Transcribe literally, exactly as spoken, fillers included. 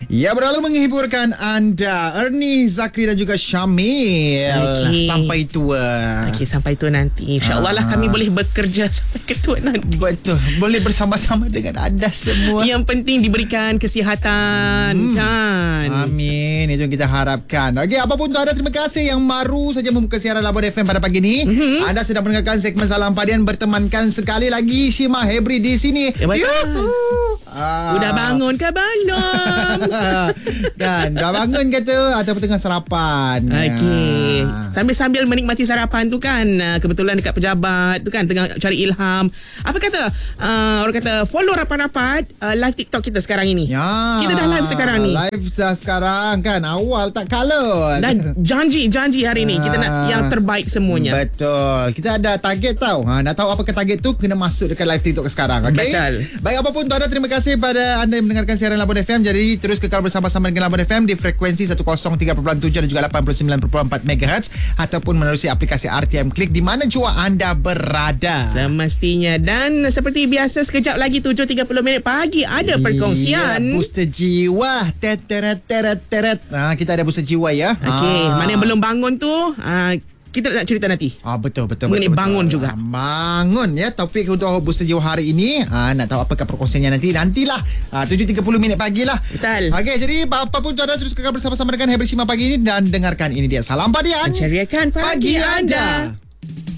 Ya, berlalu menghiburkan anda Ernie, Zakri dan juga Syamil. Okay. Sampai tua. Okey, sampai tua nanti. InsyaAllah lah kami boleh bekerja sampai ke tua nanti. Betul. Boleh bersama-sama dengan anda semua. Yang penting diberikan kesihatan, hmm. kan? Amin. Itu yang kita harapkan. Okey, apapun tu anda, terima kasih yang baru saja membuka siaran Labon F M pada pagi ni. Mm-hmm. Anda sedang mendengarkan segmen Salam Padian, bertemankan sekali lagi Shima Hebri di sini. Ya, betul. Ah. Udah bangun ke belum? Dan dah bangun kata ataupun tengah sarapan. Okey. Ah. Sambil-sambil menikmati sarapan tu kan, kebetulan dekat pejabat tu kan tengah cari ilham. Apa kata? Uh, orang kata follow rapat-rapat uh, live TikTok kita sekarang ini. Ya. Kita dah live sekarang ni. Live dah sekarang kan. Awal tak kalut. Dan janji-janji hari ni kita nak yang terbaik semuanya. Betul. Kita ada target tau. Ha, nak tahu apakah target tu, kena masuk dekat live TikTok sekarang. Okay? Betul. Baik, apapun tu ada, terima kasih pada anda yang mendengarkan siaran Labon F M. Jadi terus kekal bersama-sama dengan Labon F M di frekuensi seratus tiga perpuluhan tujuh dan juga lapan puluh sembilan perpuluhan empat megahertz ataupun menerusi aplikasi R T M Klik di mana jua anda berada. Semestinya. Dan seperti biasa sekejap lagi tujuh tiga puluh minit pagi ada perkongsian. Ya, booster jiwa. Teret teret teret. Ha, kita ada booster jiwa ya. Okey, ha. mana yang belum bangun tu, uh, kita nak cerita nanti. Ah, betul betul Mengenai betul, bangun betul. juga. Ah, bangun ya. Topik untuk booster jiwa hari ini. Ah, nak tahu apakah perkongsiannya nanti? Nantilah. Ah, tujuh tiga puluh minit pagi lah. Betul. Okey, jadi apa pun tu ada, terus kekal bersama-sama dengan Hebri Shima pagi ini dan dengarkan ini dia Salam Padian. Menceriakan pagi, pagi anda. anda.